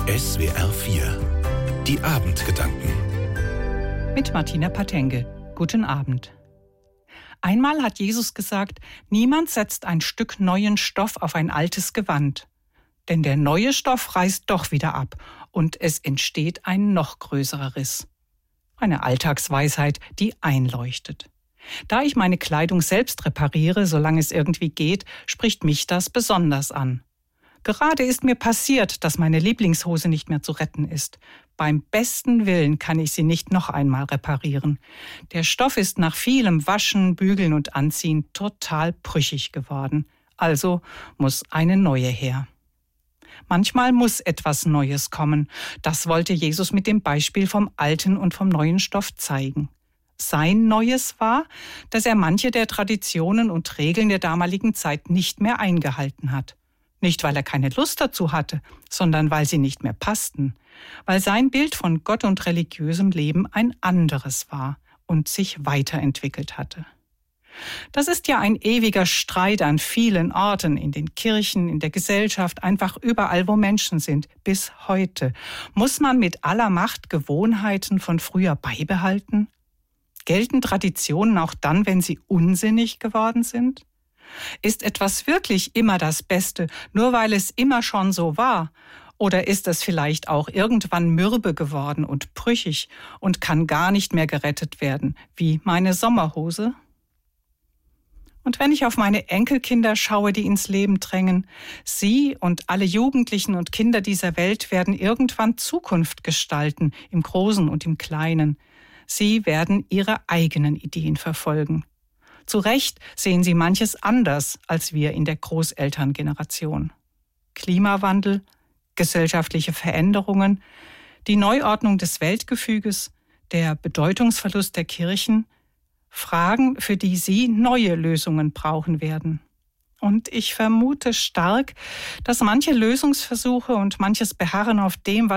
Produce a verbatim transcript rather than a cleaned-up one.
S W R vier. Die Abendgedanken. Mit Martina Patenge. Guten Abend. Einmal hat Jesus gesagt, niemand setzt ein Stück neuen Stoff auf ein altes Gewand. Denn der neue Stoff reißt doch wieder ab und es entsteht ein noch größerer Riss. Eine Alltagsweisheit, die einleuchtet. Da ich meine Kleidung selbst repariere, solange es irgendwie geht, spricht mich das besonders an. Gerade ist mir passiert, dass meine Lieblingshose nicht mehr zu retten ist. Beim besten Willen kann ich sie nicht noch einmal reparieren. Der Stoff ist nach vielem Waschen, Bügeln und Anziehen total brüchig geworden. Also muss eine neue her. Manchmal muss etwas Neues kommen. Das wollte Jesus mit dem Beispiel vom alten und vom neuen Stoff zeigen. Sein Neues war, dass er manche der Traditionen und Regeln der damaligen Zeit nicht mehr eingehalten hat. Nicht, weil er keine Lust dazu hatte, sondern weil sie nicht mehr passten. Weil sein Bild von Gott und religiösem Leben ein anderes war und sich weiterentwickelt hatte. Das ist ja ein ewiger Streit an vielen Orten, in den Kirchen, in der Gesellschaft, einfach überall, wo Menschen sind, bis heute. Muss man mit aller Macht Gewohnheiten von früher beibehalten? Gelten Traditionen auch dann, wenn sie unsinnig geworden sind? Ist etwas wirklich immer das Beste, nur weil es immer schon so war? Oder ist es vielleicht auch irgendwann mürbe geworden und brüchig und kann gar nicht mehr gerettet werden, wie meine Sommerhose? Und wenn ich auf meine Enkelkinder schaue, die ins Leben drängen, sie und alle Jugendlichen und Kinder dieser Welt werden irgendwann Zukunft gestalten, im Großen und im Kleinen. Sie werden ihre eigenen Ideen verfolgen. Zu Recht sehen sie manches anders als wir in der Großelterngeneration. Klimawandel, gesellschaftliche Veränderungen, die Neuordnung des Weltgefüges, der Bedeutungsverlust der Kirchen, Fragen, für die sie neue Lösungen brauchen werden. Und ich vermute stark, dass manche Lösungsversuche und manches Beharren auf dem,